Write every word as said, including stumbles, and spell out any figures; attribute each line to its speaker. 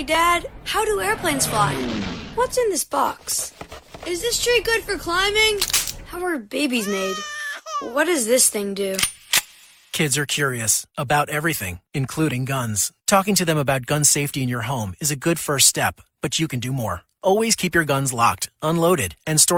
Speaker 1: Hey, Dad, how do airplanes fly? What's in this box? Is this tree good for climbing? How are babies made? What does this thing do?
Speaker 2: Kids are curious about everything, including guns. Talking to them about gun safety in your home is a good first step, but you can do more. Always keep your guns locked, unloaded, and stored